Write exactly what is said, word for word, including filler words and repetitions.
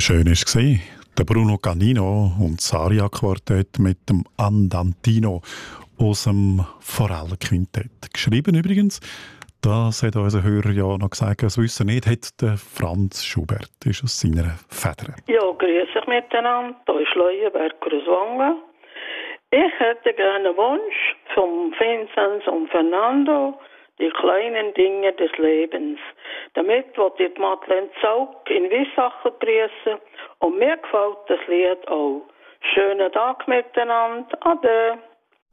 Schön war es. Der Bruno Canino und das Aria-Quartett mit dem Andantino aus dem Forellenquintett. Geschrieben übrigens, das hat unser Hörer ja noch gesagt, das wissen nicht, hat der Franz Schubert, ist aus seiner Feder. Ja, grüß euch miteinander, da ist Leuenberger aus Wangen. Ich hätte gerne einen Wunsch vom Vinzenz und Fernando, die kleinen Dinge des Lebens. Damit wird die Madeleine Zaug in Wissacher grüßen und mir gefällt das Lied auch. Schönen Tag miteinander, ade.